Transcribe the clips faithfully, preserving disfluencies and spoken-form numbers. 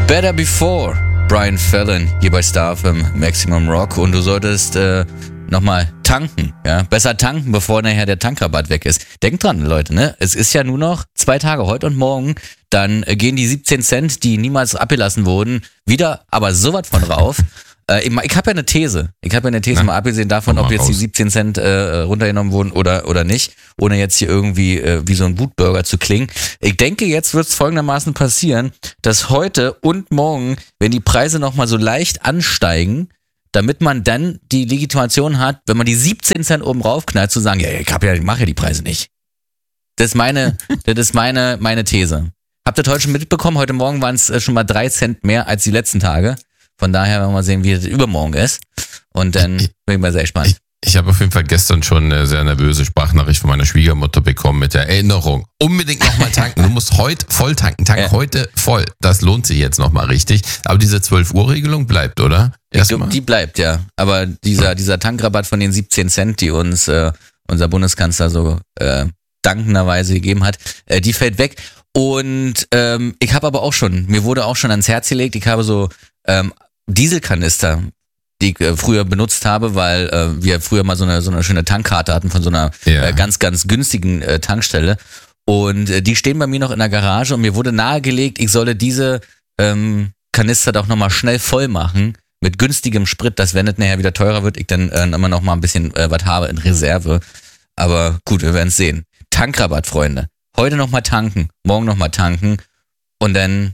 Better Before, Brian Fallon, hier bei Star F M, Maximum Rock. Und du solltest äh, nochmal tanken, ja. Besser tanken, bevor nachher der Tankrabatt weg ist. Denkt dran, Leute, ne? Es ist ja nur noch zwei Tage, heute und morgen. Dann äh, gehen die siebzehn Cent, die niemals abgelassen wurden, wieder, aber sowas von rauf. äh, ich ich habe ja eine These. Ich habe ja eine These, Na, mal abgesehen davon, ob jetzt raus. die siebzehn Cent äh, runtergenommen wurden oder oder nicht, ohne jetzt hier irgendwie äh, wie so ein Wutbürger zu klingen. Ich denke, jetzt wird es folgendermaßen passieren, dass heute und morgen, wenn die Preise nochmal so leicht ansteigen, damit man dann die Legitimation hat, wenn man die siebzehn Cent oben raufknallt, zu sagen, ja, ich hab ja, ich mache ja die Preise nicht. Das ist meine, das ist meine, meine These. Habt ihr das heute schon mitbekommen? Heute Morgen waren es schon mal drei Cent mehr als die letzten Tage. Von daher werden wir mal sehen, wie es übermorgen ist. Und dann bin ich mal sehr gespannt. Ich, ich habe auf jeden Fall gestern schon eine sehr nervöse Sprachnachricht von meiner Schwiegermutter bekommen mit der Erinnerung. Unbedingt nochmal tanken. Du musst heute voll tanken. Tank Ja. heute voll. Das lohnt sich jetzt nochmal richtig. Aber diese zwölf Uhr Regelung bleibt, oder? Ich glaub, Erstmal. die bleibt, ja. Aber dieser, dieser Tankrabatt von den siebzehn Cent, die uns äh, unser Bundeskanzler so äh, dankenderweise gegeben hat, äh, die fällt weg. Und ähm, ich habe aber auch schon, mir wurde auch schon ans Herz gelegt, ich habe so ähm, Dieselkanister, die ich äh, früher benutzt habe, weil äh, wir früher mal so eine so eine schöne Tankkarte hatten von so einer Ja. äh, ganz, ganz günstigen äh, Tankstelle. Und äh, die stehen bei mir noch in der Garage und mir wurde nahegelegt, ich solle diese ähm, Kanister doch nochmal schnell voll machen mit günstigem Sprit, dass wenn es nachher wieder teurer wird, ich dann äh, immer noch mal ein bisschen äh, was habe in Reserve. Aber gut, wir werden es sehen. Tankrabatt, Freunde. Heute nochmal tanken, morgen nochmal tanken und dann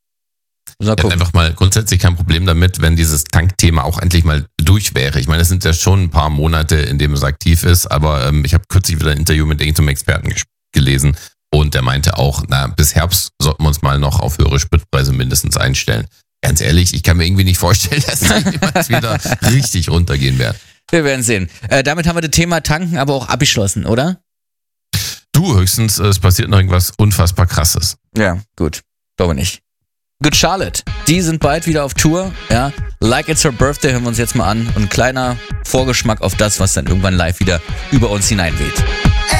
Ich hätte einfach mal grundsätzlich kein Problem damit, wenn dieses Tankthema auch endlich mal durch wäre. Ich meine, es sind ja schon ein paar Monate, in dem es aktiv ist, aber ähm, ich habe kürzlich wieder ein Interview mit irgendeinem Experten ges- gelesen und der meinte auch, na, bis Herbst sollten wir uns mal noch auf höhere Spritpreise mindestens einstellen. Ganz ehrlich, ich kann mir irgendwie nicht vorstellen, dass da jemals wieder richtig runtergehen wird. Wir werden sehen. Äh, damit haben wir das Thema Tanken aber auch abgeschlossen, oder? Du, höchstens, es passiert noch irgendwas unfassbar Krasses. Ja, gut. Glaube nicht. Good Charlotte. Die sind bald wieder auf Tour. Ja, Like It's Her Birthday hören wir uns jetzt mal an. Und ein kleiner Vorgeschmack auf das, was dann irgendwann live wieder über uns hineinweht.